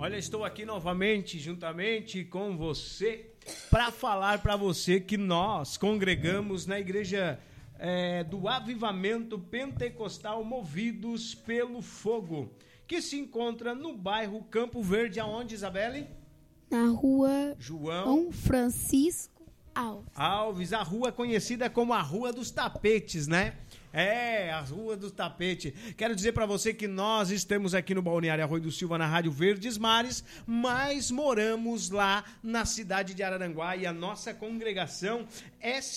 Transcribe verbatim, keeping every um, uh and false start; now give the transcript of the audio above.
Olha, estou aqui novamente, juntamente com você, para falar para você que nós congregamos na igreja é, do Avivamento Pentecostal Movidos pelo Fogo, que se encontra no bairro Campo Verde, aonde, Isabelle? Na rua João Francisco Alves. Alves, a rua conhecida como a Rua dos Tapetes, né? É, a Rua do Tapete. Quero dizer para você que nós estamos aqui no Balneário Arroio do Silva, na Rádio Verdes Mares, mas moramos lá na cidade de Araranguá e a nossa congregação é